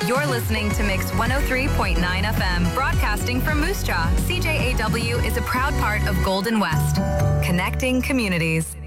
You're listening to Mix 103.9 FM, broadcasting from Moose Jaw. CJAW is a proud part of Golden West, connecting communities.